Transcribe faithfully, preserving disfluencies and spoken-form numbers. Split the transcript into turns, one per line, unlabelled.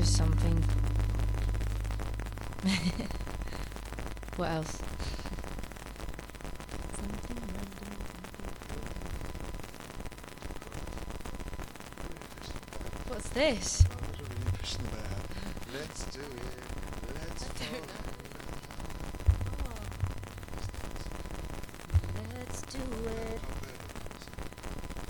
Just something. What else?
Something random.
What's this?
I was really pushing about. Let's do it. Let's
I don't
fall.
know.